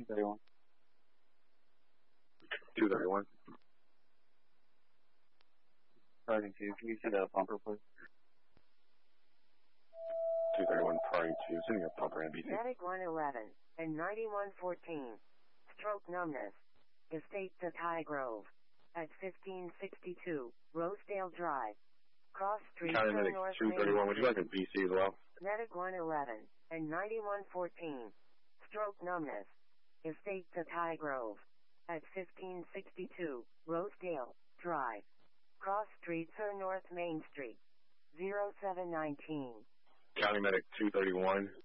231. 231. Parking 2, can you see the bumper, please? 231 Parking 2, sending a pumper NBC. Medic 111 and 9114. Stroke numbness. Estate to Highgrove. At 1562 Rosedale Drive. Cross Street County Medic North 231, would you like a BC as well? Medic 111 and 9114. Stroke numbness. Estate to Highgrove. At 1562 Rosedale Drive. Cross Street North Main Street. 0719. County Medic 231,